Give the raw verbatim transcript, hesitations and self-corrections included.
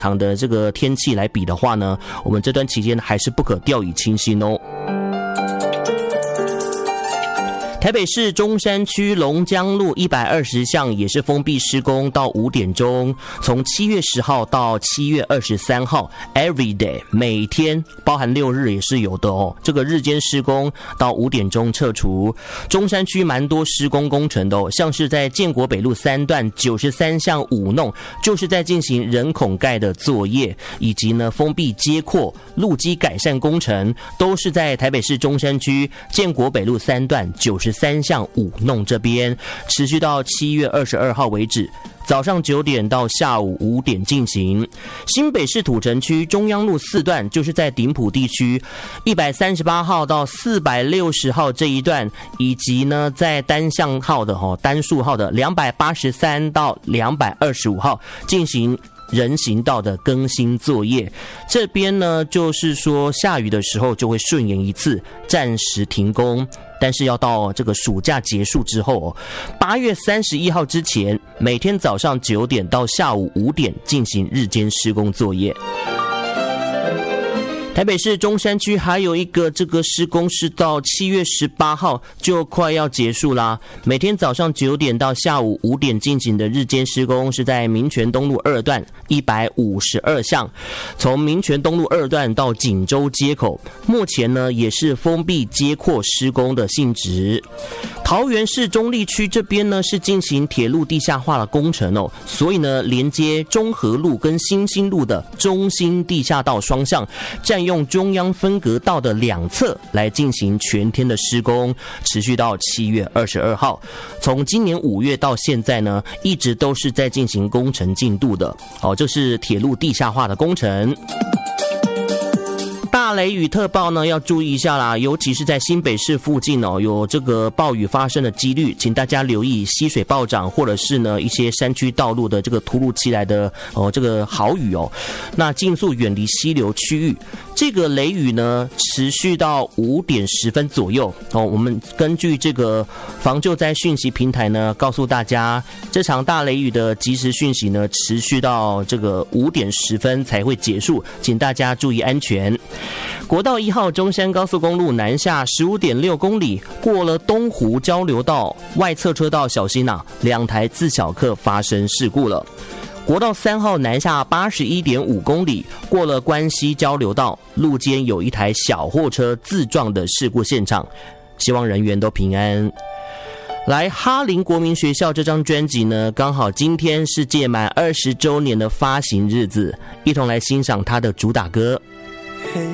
场的这个天气来比的话呢，我们这段期间还是不可掉以轻心哦。台北市中山区龙江路一百二十巷也是封闭施工到五点钟，从七月十号到七月二十三号 every day 每天包含六日也是有的哦。这个日间施工到五点钟撤除。中山区蛮多施工工程的哦，像是在建国北路三段九十三巷五弄，就是在进行人孔盖的作业，以及呢封闭街廓、路基改善工程，都是在台北市中山区建国北路三段九十三巷五弄这边，持续到七月二十二号为止。早上九点到下午五点进行。新北市土城区中央路四段，就是在顶埔地区一百三十八号到四百六十号这一段，以及呢在单向号的哈单数号的两百八十三到两百二十五号进行人行道的更新作业。这边呢就是说下雨的时候就会顺延一次，暂时停工。但是要到这个暑假结束之后，八月三十一号之前，每天早上九点到下午五点进行日间施工作业。台北市中山区还有一个这个施工是到七月十八号就快要结束啦，每天早上九点到下午五点进行的日间施工是在民权东路二段一百五十二巷，从民权东路二段到锦州街口，目前呢也是封闭街廓施工的性质。桃园市中坜区这边呢是进行铁路地下化的工程哦，所以呢连接中和路跟新兴路的中兴地下道双向，占用中央分隔道的两侧来进行全天的施工，持续到七月二十二号。从今年五月到现在呢，一直都是在进行工程进度的哦，这是铁路地下化的工程。大雷雨特报呢要注意一下啦，尤其是在新北市附近哦，有这个暴雨发生的几率，请大家留意溪水暴涨，或者是呢一些山区道路的这个突如其来的哦这个豪雨哦，那尽速远离溪流区域。这个雷雨呢持续到五点十分左右哦，我们根据这个防救灾讯息平台呢告诉大家，这场大雷雨的即时讯息呢持续到这个五点十分才会结束，请大家注意安全。国道一号中山高速公路南下 十五点六公里，过了东湖交流道外侧车道小心啊，两台自小客发生事故了。国道三号南下 八十一点五公里，过了关西交流道，路肩有一台小货车自撞的事故现场，希望人员都平安。来，哈林国民学校这张专辑呢，刚好今天是届满二十周年的发行日子，一同来欣赏它的主打歌。